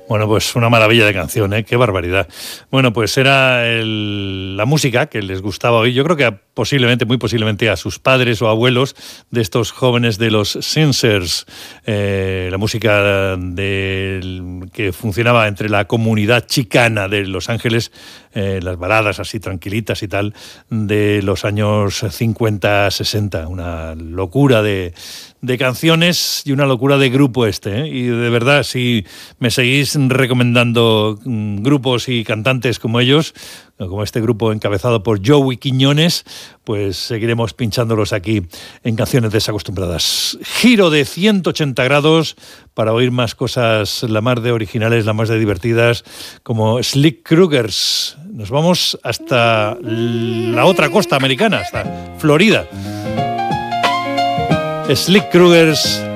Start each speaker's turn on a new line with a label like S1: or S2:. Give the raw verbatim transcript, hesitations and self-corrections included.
S1: Bueno, pues una maravilla de canción, ¿eh? Qué barbaridad. Bueno, pues era el, la música que les gustaba hoy. Yo creo que a, posiblemente, muy posiblemente a sus padres o abuelos de estos jóvenes de los Sincers. Eh, la música de, que funcionaba entre la comunidad chicana de Los Ángeles, eh, las baladas así tranquilitas y tal, de los años cincuenta, sesenta. Una locura de... de canciones y una locura de grupo este, ¿eh? Y de verdad, si me seguís recomendando mm, grupos y cantantes como ellos, como este grupo encabezado por Joey Quiñones, pues seguiremos pinchándolos aquí en Canciones Desacostumbradas. Giro de ciento ochenta grados para oír más cosas, la más de originales, la más de divertidas, como Slick Krugers. Nos vamos hasta la otra costa americana, hasta Florida. Slick Krugers